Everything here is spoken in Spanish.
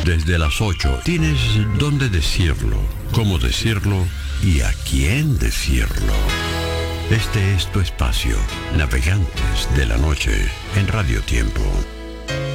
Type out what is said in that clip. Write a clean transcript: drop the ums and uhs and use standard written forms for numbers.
desde las 8. Tienes dónde decirlo, cómo decirlo y a quién decirlo. Este es tu espacio, Navegantes de la Noche, en Radio Tiempo.